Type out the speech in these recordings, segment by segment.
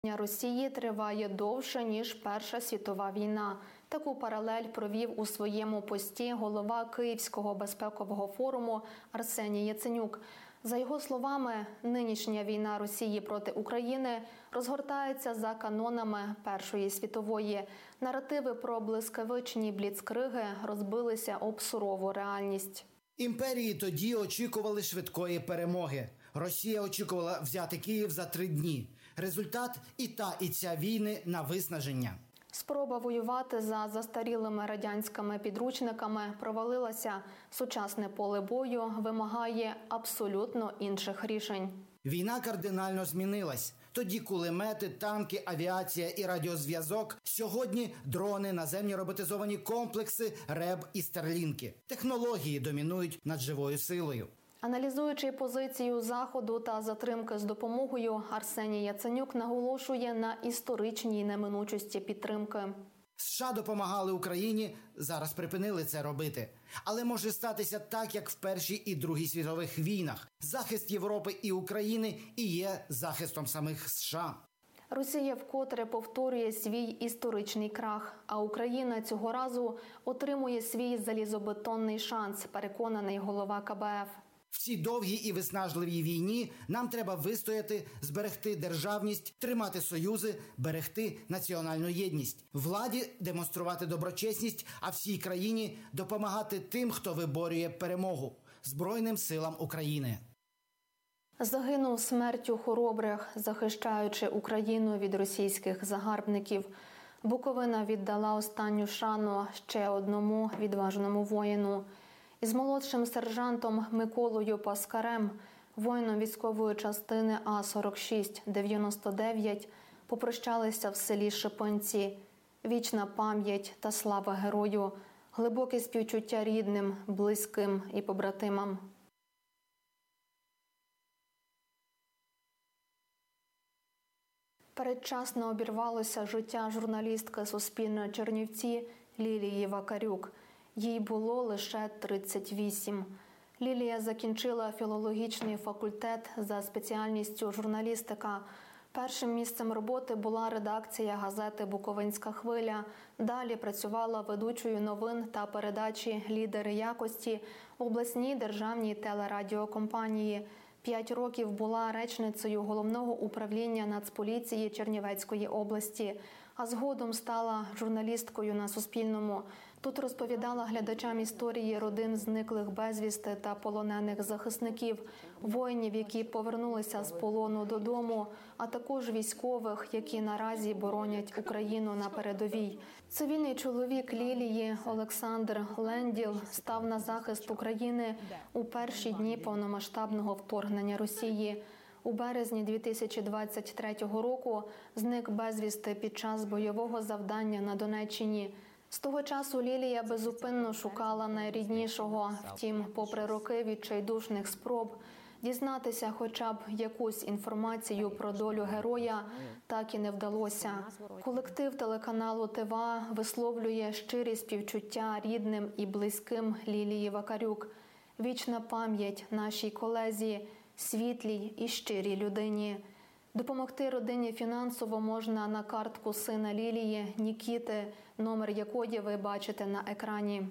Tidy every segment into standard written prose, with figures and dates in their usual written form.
Росії триває довше, ніж Перша світова війна. Таку паралель провів у своєму пості голова Київського безпекового форуму Арсеній Яценюк. За його словами, нинішня війна Росії проти України розгортається за канонами Першої світової. Наративи про блискавичні бліцкриги розбилися об сурову реальність. Імперії тоді очікували швидкої перемоги. Росія очікувала взяти Київ за 3 дні. Результат – і ця війни на виснаження. Спроба воювати за застарілими радянськими підручниками провалилася. Сучасне поле бою вимагає абсолютно інших рішень. Війна кардинально змінилась. Тоді кулемети, танки, авіація і радіозв'язок. Сьогодні дрони, наземні роботизовані комплекси, РЕБ і старлінки. Технології домінують над живою силою. Аналізуючи позицію Заходу та затримки з допомогою, Арсеній Яценюк наголошує на історичній неминучості підтримки. США допомагали Україні, зараз припинили це робити. Але може статися так, як в Першій і Другій світових війнах. Захист Європи і України і є захистом самих США. Росія вкотре повторює свій історичний крах, а Україна цього разу отримує свій залізобетонний шанс, переконаний голова КБФ. В цій довгій і виснажливій війні нам треба вистояти, зберегти державність, тримати союзи, берегти національну єдність. Владі демонструвати доброчесність, а всій країні допомагати тим, хто виборює перемогу – Збройним силам України. Загинув смертю хоробрих, захищаючи Україну від російських загарбників. Буковина віддала останню шану ще одному відважному воїну. Із молодшим сержантом Миколою Паскарем, воїном військової частини А-46-99, попрощалися в селі Шипинці. Вічна пам'ять та слава герою, глибоке співчуття рідним, близьким і побратимам. Передчасно обірвалося життя журналістки Суспільного Чернівці Лілії Вакарюк. Їй було лише 38. Лілія закінчила філологічний факультет за спеціальністю журналістика. Першим місцем роботи була редакція газети «Буковинська хвиля». Далі працювала ведучою новин та передачі «Лідери якості» в обласній державній телерадіокомпанії. 5 років була речницею Головного управління Нацполіції Чернівецької області, а згодом стала журналісткою на Суспільному. Тут розповідала глядачам історії родин зниклих безвісти та полонених захисників, воїнів, які повернулися з полону додому, а також військових, які наразі боронять Україну на передовій. Цивільний чоловік Лілії Олександр Ленділ став на захист України у перші дні повномасштабного вторгнення Росії. У березні 2023 року зник безвісти під час бойового завдання на Донеччині. З того часу Лілія безупинно шукала найріднішого. Втім, попри роки відчайдушних спроб дізнатися хоча б якусь інформацію про долю героя, так і не вдалося. Колектив телеканалу ТВА висловлює щирі співчуття рідним і близьким Лілії Вакарюк. Вічна пам'ять нашій колезі, світлій і щирій людині. Допомогти родині фінансово можна на картку сина Лілії, Нікіти, номер якої ви бачите на екрані.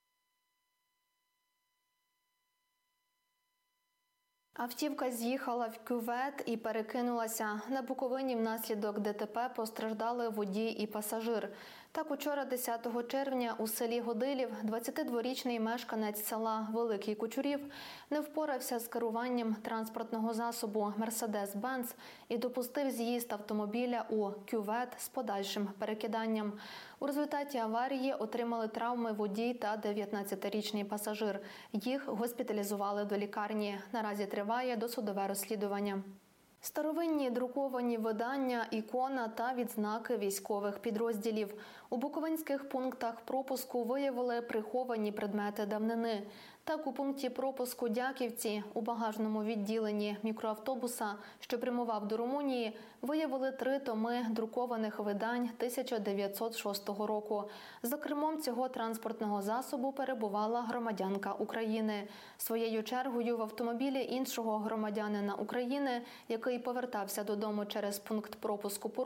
Автівка з'їхала в кювет і перекинулася. На Буковині внаслідок ДТП постраждали водій і пасажир. Так, учора, 10 червня, у селі Годилів 22-річний мешканець села Великий Кучурів не впорався з керуванням транспортного засобу «Мерседес-Бенц» і допустив з'їзд автомобіля у кювет з подальшим перекиданням. У результаті аварії отримали травми водій та 19-річний пасажир. Їх госпіталізували до лікарні. Наразі триває досудове розслідування. Старовинні друковані видання, ікона та відзнаки військових підрозділів. У буковинських пунктах пропуску виявили приховані предмети давнини. Так, у пункті пропуску Дяківці у багажному відділенні мікроавтобуса, що прямував до Румунії, виявили 3 томи друкованих видань 1906 року. За кермом цього транспортного засобу перебувала громадянка України. Своєю чергою в автомобілі іншого громадянина України, який повертався додому через пункт пропуску